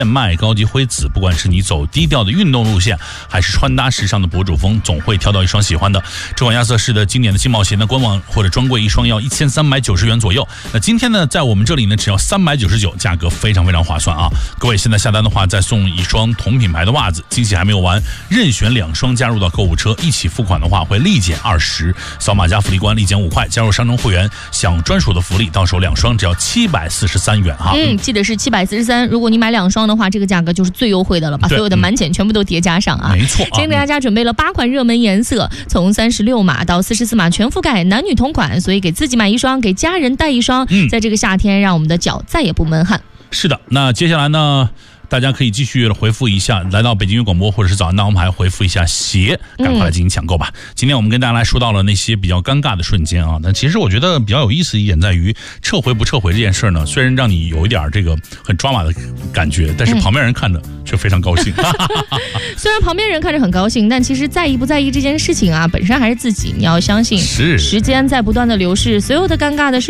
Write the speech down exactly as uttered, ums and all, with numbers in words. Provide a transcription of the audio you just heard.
燕麦、高级灰紫，不管是你走低调的运动路线，还是穿搭时尚的博主风，总会挑到一双喜欢的。这款亚瑟士的经典的金毛鞋呢，官网或者专柜一双要一千三百九十元左右。那今天呢，在我们这里呢，只要三百九十九，价格非常非常划算啊！各位现在下单的话，再送一双同品牌的袜子，惊喜还没有完，任选两双加入到购物车，一起付款的话会立减二十，扫码加福利关立减五块，加入商城会员享专属的福利，到手两双只要七百四十三元哈。 嗯，记得是七百四十三，如果你买两双的话，这个价格就是最优惠的了，把所有的满减全部都叠加上啊。 没错， 今天给大家准备了八款热门颜色，从三十六码到四十四码全覆盖，男女同款，所以给自己买一双，给家人带一双，嗯、在这个夏天让我们的脚再也不闷汗。 是的，那接下来呢，大家可以继续回复一下，来到北京音乐广播或者是早安大红牌回复一下鞋，赶快来进行抢购吧。嗯、今天我们跟大家来说到了那些比较尴尬的瞬间啊，但其实我觉得比较有意思的一点在于，撤回不撤回这件事呢，虽然让你有一点这个很抓马的感觉，但是旁边人看着却非常高兴。 虽然旁边人看着很高兴，但其实在意不在意这件事情啊，本身还是自己，你要相信， 是时间在不断的流逝，所有的尴尬的事